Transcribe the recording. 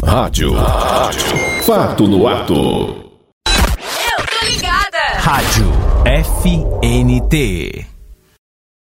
Rádio. Fato no ato. Eu tô ligada. Rádio FNT.